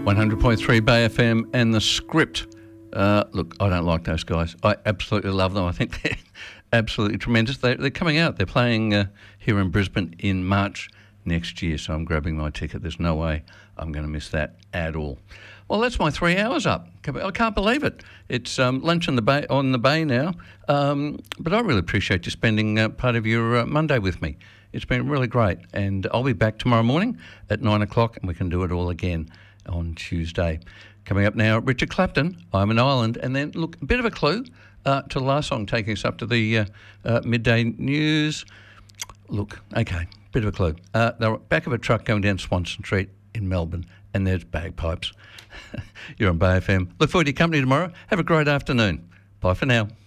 100.3 Bay FM and The Script. Look, I don't like those guys. I absolutely love them. I think they're absolutely tremendous. They're coming out. They're playing here in Brisbane in March next year, so I'm grabbing my ticket. There's no way I'm going to miss that at all. Well, that's my 3 hours up. I can't believe it. It's lunch on the bay now, but I really appreciate you spending part of your Monday with me. It's been really great, and I'll be back tomorrow morning at 9 o'clock, and we can do it all again on Tuesday. Coming up now, Richard Clapton, I'm an Island, and then, look, a bit of a clue to the last song, taking us up to the midday news. Look, okay, bit of a clue. They're back of a truck going down Swanston Street in Melbourne, and there's bagpipes. You're on Bay FM. Look forward to your company tomorrow. Have a great afternoon. Bye for now.